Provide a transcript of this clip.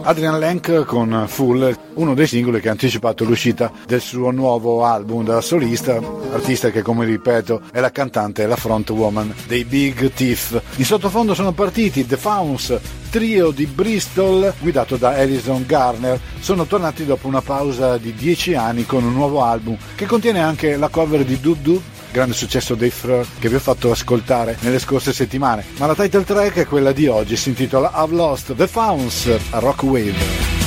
Adrian Lenk con Full, uno dei singoli che ha anticipato l'uscita del suo nuovo album da solista, artista che, come ripeto, è la cantante e la frontwoman dei Big Thief. In sottofondo sono partiti The Fauns, trio di Bristol guidato da Alison Garner. Sono tornati dopo una pausa di 10 anni con un nuovo album che contiene anche la cover di Dub Dub, grande successo dei Freur che vi ho fatto ascoltare nelle scorse settimane, ma la title track è quella di oggi, si intitola I've Lost. The Fauns a Rock Wave.